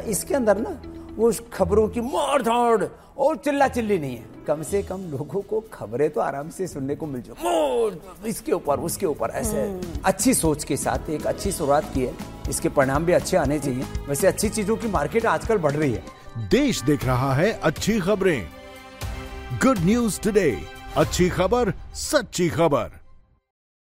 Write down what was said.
इसके अंदर ना वो खबरों की मार धाड़ और चिल्ला चिल्ली नहीं है। कम से कम लोगों को खबरें तो आराम से सुनने को मिल जाए, इसके ऊपर उसके ऊपर ऐसे अच्छी सोच के साथ एक अच्छी शुरुआत की है। इसके परिणाम भी अच्छे आने चाहिए। वैसे अच्छी चीजों की मार्केट आजकल बढ़ रही है। देश देख रहा है अच्छी खबरें। गुड न्यूज टुडे, अच्छी खबर, सच्ची खबर।